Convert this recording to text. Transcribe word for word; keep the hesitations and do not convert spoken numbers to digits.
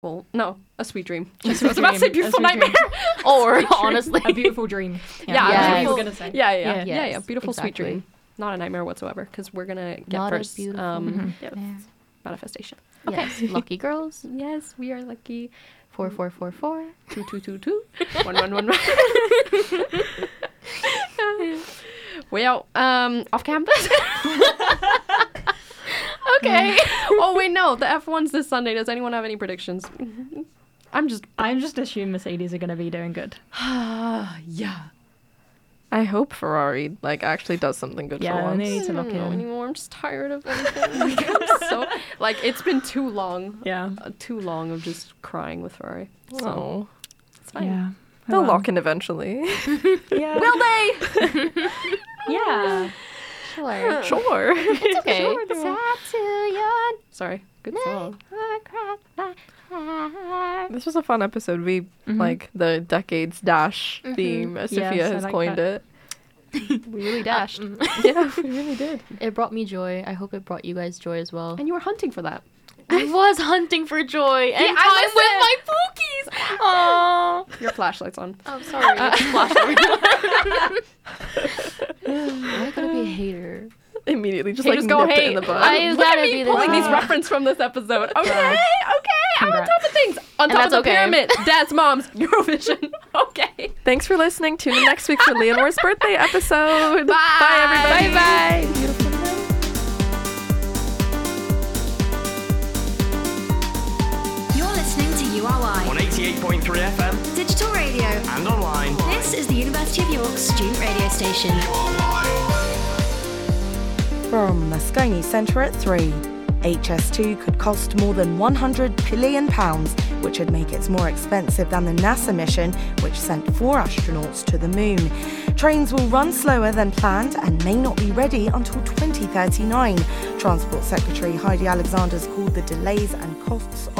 Well, no, a sweet dream. Just, I was about to say beautiful nightmare. Or, honestly. A beautiful dream. Yeah, Yeah, yeah, that's what yes. you were going to say. Yeah, yeah, Yeah. yeah, yeah, Yes, beautiful exactly. sweet dream. Not a nightmare whatsoever, because we're going to get Not a first beautiful um, nightmare. manifestation. Okay. Yes. Lucky girls. Yes, we are lucky. Four, four, four, four. Two, two, two, two. One, one, one, one. Well, um, off campus. Okay. Oh wait, no. The F one's this Sunday. Does anyone have any predictions? I'm just. I'm just assuming Mercedes are going to be doing good. Yeah. I hope Ferrari like actually does something good Yeah, for once. they need to I lock don't it know in. anymore. I'm just tired of everything. Like, I'm so like it's been too long. Yeah. Uh, too long of just crying with Ferrari. So Oh, it's fine. Yeah. they'll Oh, well. lock in eventually. Yeah. Will they? Yeah. Sure. Sure. It's okay. Sure, they're all- Sad to yawn. Sorry. Good song. This was a fun episode. We like the decades dash theme, as Yes, Sophia I has like coined that. it. We really dashed. Yeah, we really did. It brought me joy. I hope it brought you guys joy as well. And you were hunting for that. I was hunting for joy and Yeah, time I with my pookies. Oh, Your flashlight's on. I'm sorry. Why gotta be a hater? Immediately just Haters like go nipped it hate. in the bud. I Look gotta at be me the pulling these same. reference from this episode. Okay, okay, I'm on Congrats. top of things. On And top of that's the okay. pyramid. Dad's mom's Eurovision. Okay. Thanks for listening. Tune in next week for Leonore's birthday episode. Bye. Bye, everybody. Bye, bye. Beautiful night. You're listening to U R Y, on eighty-eight point three F M digital radio. and online. This is the University of York student radio station. From Moscone Centre at three. H S two could cost more than one hundred billion pounds, which would make it more expensive than the NASA mission, which sent four astronauts to the moon. Trains will run slower than planned and may not be ready until twenty thirty-nine. Transport Secretary Heidi Alexander's called the delays and costs